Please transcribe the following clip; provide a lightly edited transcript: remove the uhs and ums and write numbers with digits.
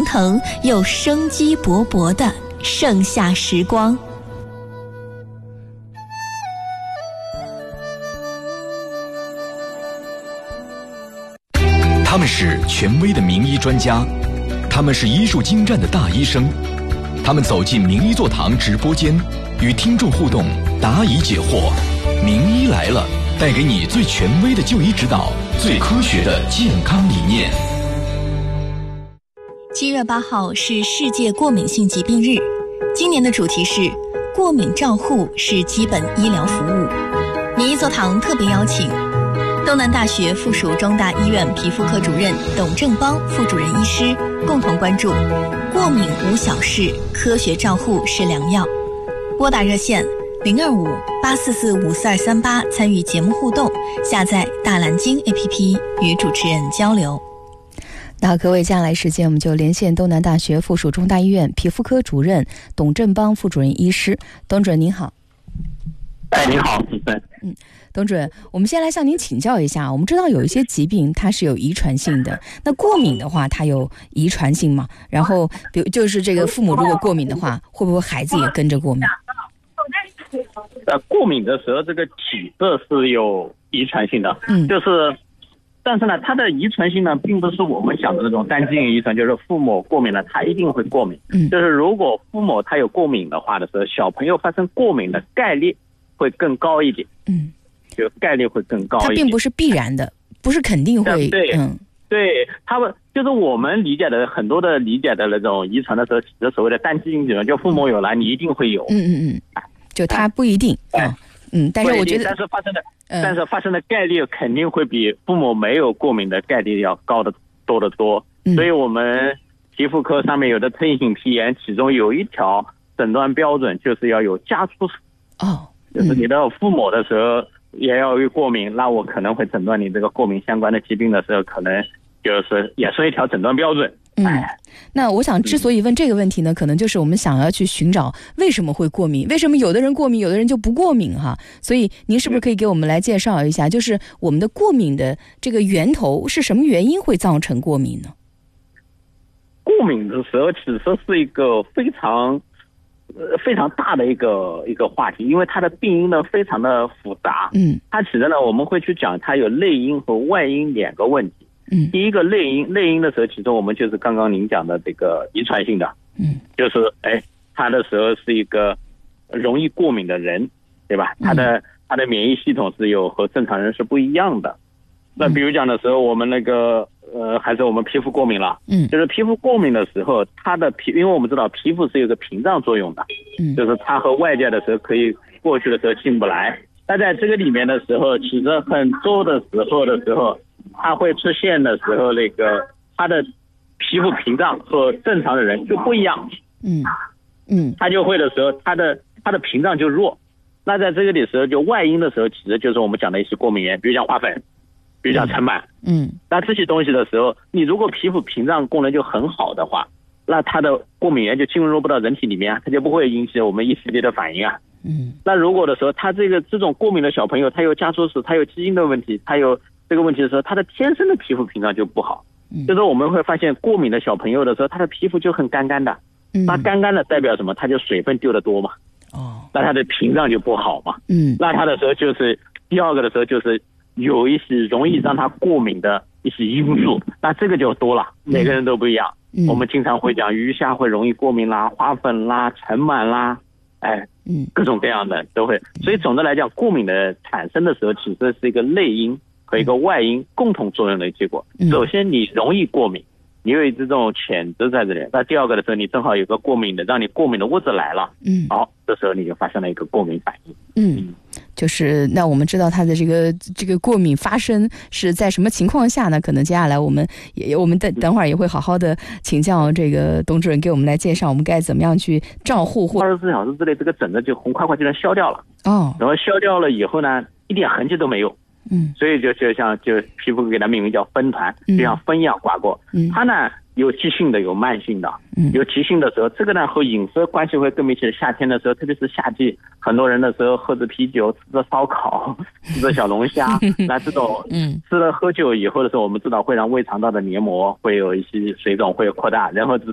腾又生机勃勃的盛夏时光。 他们是权威的名医专家，他们是医术精湛的大医生，他们走进名医座堂直播间，与听众互动，答疑解惑。名医来了，带给你最权威的就医指导，最科学的健康理念。 7月8号是世界过敏性疾病日，今年的主题是过敏照护是基本医疗服务。名医座堂特别邀请东南大学附属中大医院皮肤科主任董正邦副主任医师共同关注过敏无小事，科学照护是良药。拨打热线025-844-54238参与节目互动，下载大蓝鲸 APP 与主持人交流。 那各位，接下来时间我们就连线东南大学附属中大医院皮肤科主任董正邦副主任医师。董主任您好。 您好，主持人。 董主任，我们先来向您请教一下，我们知道有一些疾病它是有遗传性的，那过敏的话它有遗传性吗？然后比如就是这个父母如果过敏的话，会不会孩子也跟着过敏？ 过敏的时候这个体色是有遗传性的，但是呢它的遗传性呢并不是我们想的那种单基因遗传，就是父母过敏了他一定会过敏，就是如果父母他有过敏的话的时候，小朋友发生过敏的概率会更高一点，就概率会更高一点， 它并不是必然的，不是肯定会， 对，他们就是我们理解的很多的理解的那种遗传的时候，就所谓的单基因遗传，就父母有了你一定会有， 就它不一定，但是我觉得， 但是发生的概率肯定会比父母没有过敏的概率要高得多得多，所以我们皮肤科上面有的特异性皮炎，其中有一条诊断标准就是要有家族史，就是你的父母的时候也要有过敏，那我可能会诊断你这个过敏相关的疾病的时候，可能就是也是一条诊断标准。 那我想之所以问这个问题呢，可能就是我们想要去寻找为什么会过敏，为什么有的人过敏有的人就不过敏哈？所以您是不是可以给我们来介绍一下，就是我们的过敏的这个源头是什么原因会造成过敏呢？ 过敏的时候其实是一个非常大的一个话题，因为它的病因呢非常的复杂，它其实呢我们会去讲它有内因和外因两个问题。第一个内因的时候，其实我们就是刚刚您讲的这个遗传性的，就是他的时候是一个容易过敏的人，对吧？他的免疫系统是有和正常人是不一样的。那比如讲的时候，我们那个还是我们皮肤过敏了，就是皮肤过敏的时候，因为我们知道皮肤是有个屏障作用的，就是它和外界的时候可以过去的时候进不来。那在这个里面的时候，其实很多的时候它会出现的时候，那个它的皮肤屏障和正常的人就不一样，它就会的时候，它的屏障就弱。那在这个的时候，就外因的时候，其实就是我们讲的一些过敏源，比如讲花粉，比如讲尘螨，那这些东西的时候，你如果皮肤屏障功能就很好的话，那它的过敏源就进入不到人体里面啊，它就不会引起我们一系列的反应啊。那如果的时候，他这种过敏的小朋友，他有家族史，他有基因的问题，他有这个问题的时候，他的天生的皮肤屏障就不好。就是我们会发现过敏的小朋友的时候，他的皮肤就很干干的，那干干的代表什么？他就水分丢得多嘛，那他的屏障就不好嘛。那他的时候就是第二个的时候就是有一些容易让他过敏的一些因素，那这个就多了，每个人都不一样。我们经常会讲鱼虾会容易过敏啦，花粉啦，尘螨啦，各种各样的都会。所以总的来讲，过敏的产生的时候，其实是一个内因和一个外因共同作用的结果。首先你容易过敏，你有这种潜质在这里，那第二个的时候，你正好有个过敏的，让你过敏的物质来了，这时候你就发生了一个过敏反应。 就是那我们知道它的这个过敏发生是在什么情况下呢？可能接下来我们等会儿也会好好的请教这个董主任给我们来介绍我们该怎么样去照护。 24小时之内这个疹子就红块块就能消掉了，然后消掉了以后呢，一点痕迹都没有。所以就像皮肤给它命名叫分团，就像分一样刮过。它呢有急性的有慢性的，有急性的时候，这个呢和饮食关系会更密切。夏天的时候，特别是夏季，很多人的时候喝着啤酒，吃着烧烤，吃着小龙虾，那这种吃了喝酒以后的时候，我们知道会让胃肠道的黏膜会有一些水肿会扩大，然后这